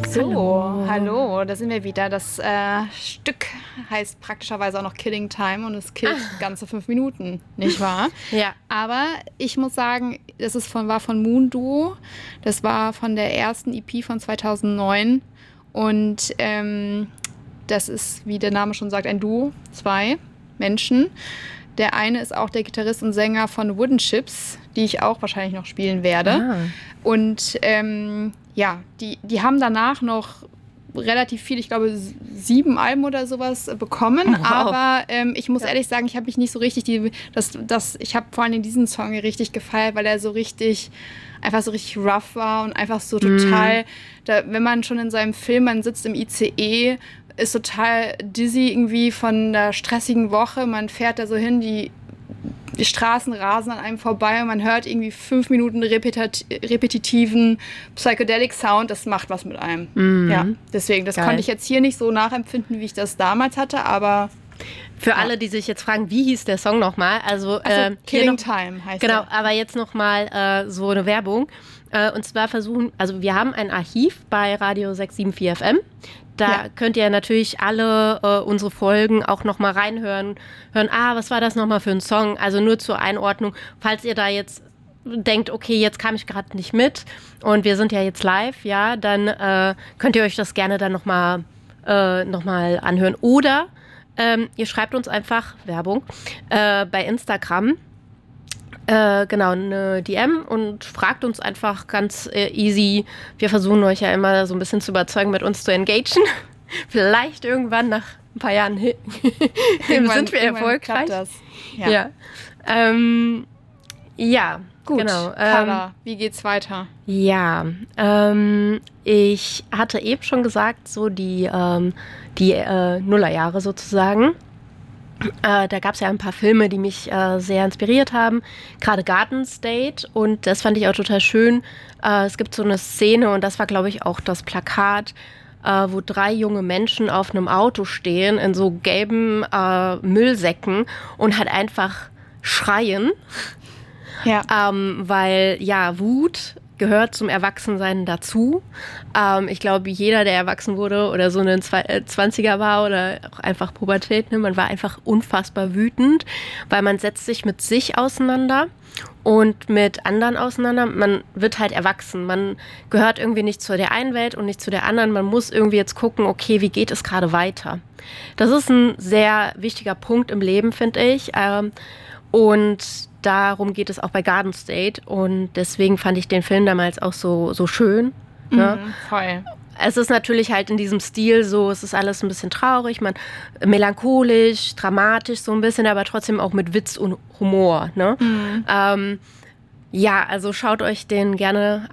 So, hallo, da sind wir wieder. Das Stück heißt praktischerweise auch noch Killing Time und es killt ganze 5 Minuten, nicht wahr? Ja. Aber ich muss sagen, war von Moon Duo. Das war von der ersten EP von 2009 und das ist, wie der Name schon sagt, ein Duo, 2 Menschen. Der eine ist auch der Gitarrist und Sänger von Wooden Chips, die ich auch wahrscheinlich noch spielen werde. Und die haben danach noch relativ viel, ich glaube 7 Alben oder sowas bekommen. Wow. Aber ich muss ehrlich sagen, ich habe mich nicht so richtig, ich habe vor allem diesen Song richtig gefeiert, weil er einfach so richtig rough war und einfach so total, wenn man schon in seinem Film, man sitzt im ICE, ist total dizzy irgendwie von der stressigen Woche, man fährt da so hin, die Straßen rasen an einem vorbei und man hört irgendwie 5 Minuten repetitiven Psychedelic Sound, das macht was mit einem. Ja, deswegen, das konnte ich jetzt hier nicht so nachempfinden, wie ich das damals hatte, aber... Für alle, die sich jetzt fragen, wie hieß der Song nochmal? Also, Killing Time heißt Genau, der. aber jetzt nochmal so eine Werbung. Und zwar wir haben ein Archiv bei Radio 674 FM. Da könnt ihr natürlich alle unsere Folgen auch nochmal reinhören. Was war das nochmal für ein Song? Also nur zur Einordnung, falls ihr da jetzt denkt, okay, jetzt kam ich gerade nicht mit und wir sind ja jetzt live, ja, dann könnt ihr euch das gerne dann nochmal anhören. Oder ihr schreibt uns einfach Werbung bei Instagram. Eine DM und fragt uns einfach ganz easy. Wir versuchen euch ja immer so ein bisschen zu überzeugen, mit uns zu engagen. Vielleicht irgendwann nach ein paar Jahren sind wir erfolgreich. Das. Ja, gut. Genau. Carla, wie geht's weiter? Ja, ich hatte eben schon gesagt, so die Nullerjahre sozusagen. Da gab es ja ein paar Filme, die mich sehr inspiriert haben, gerade Garden State, und das fand ich auch total schön. Es gibt so eine Szene, und das war, glaube ich, auch das Plakat, wo 3 junge Menschen auf einem Auto stehen in so gelben Müllsäcken und halt einfach schreien, weil Wut gehört zum Erwachsensein dazu. Ich glaube, jeder, der erwachsen wurde oder so in den 20er war oder auch einfach Pubertät, man war einfach unfassbar wütend, weil man setzt sich mit sich auseinander und mit anderen auseinander. Man wird halt erwachsen. Man gehört irgendwie nicht zu der einen Welt und nicht zu der anderen. Man muss irgendwie jetzt gucken, okay, wie geht es gerade weiter? Das ist ein sehr wichtiger Punkt im Leben, finde ich. Und darum geht es auch bei Garden State, und deswegen fand ich den Film damals auch so schön. Ne? Voll. Es ist natürlich halt in diesem Stil so, es ist alles ein bisschen traurig, melancholisch, dramatisch so ein bisschen, aber trotzdem auch mit Witz und Humor. Ne? Also schaut euch den gerne